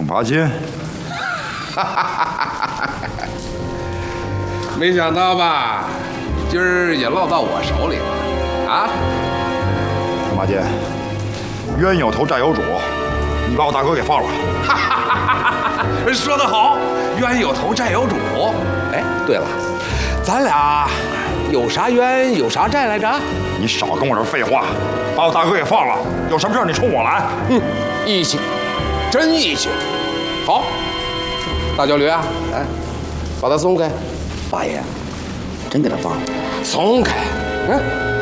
正八经。 没想到吧，今儿也落到我手里了啊！ 正八经，冤有头债有主，你把我大哥给放了。 说得好，冤有头债有主。哎，对了，咱俩有啥冤有啥债来着？ 你少跟我这废话，把我大哥给放了，有什么事你冲我来。 义气，真义气。好，大脚驴啊，哎，把他松开。 八爷，真给他放了？ 松开，